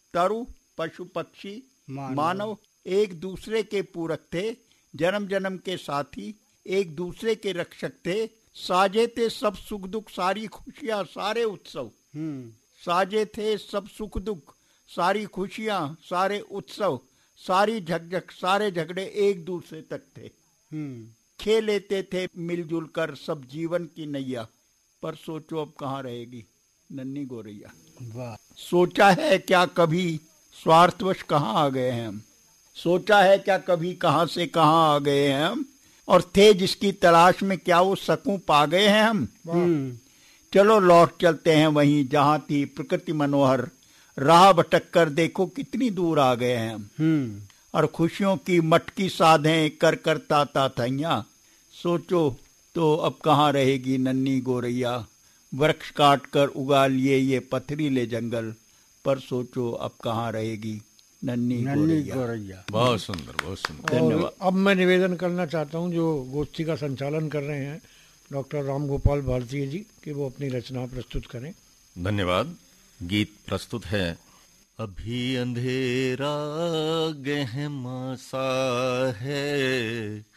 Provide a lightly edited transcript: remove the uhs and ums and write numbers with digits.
तरु, पशु पक्षी, मानव एक दूसरे के पूरक थे, जन्म जन्म के साथी, एक दूसरे के रक्षक थे। साजे थे सब सुख दुख सारी खुशियां सारे उत्सव। साजे थे सब सुख दुख सारी खुशियां सारे उत्सव, सारी झकझक सारे झगड़े एक दूसरे तक थे। खेल लेते थे मिलजुल कर सब जीवन की नैया, पर सोचो अब कहाँ रहेगी नन्ही गोरैया। वाह। सोचा है क्या कभी स्वार्थवश कहाँ आ गए हैं हम, सोचा है क्या कभी कहाँ से कहाँ आ गए हैं हम, और थे जिसकी तलाश में क्या वो सकूं पा गए हैं हम। चलो लौट चलते हैं वहीं जहाँ थी प्रकृति मनोहर, राह भटक कर देखो कितनी दूर आ गए हैं हम। और खुशियों की मटकी साधें कर कर ताता थैया, सोचो तो अब कहाँ रहेगी नन्ही गोरैया। वृक्ष काट कर उगा लिए ये पथरीले जंगल, पर सोचो अब कहाँ रहेगी नन्ही गोरैया। बहुत सुंदर, बहुत सुंदर। धन्यवाद। अब मैं निवेदन करना चाहता हूँ जो गोष्ठी का संचालन कर रहे हैं डॉक्टर राम गोपाल भारतीय जी, कि वो अपनी रचना प्रस्तुत करें। धन्यवाद। गीत प्रस्तुत है। अभी अंधेरा गहमा सा है,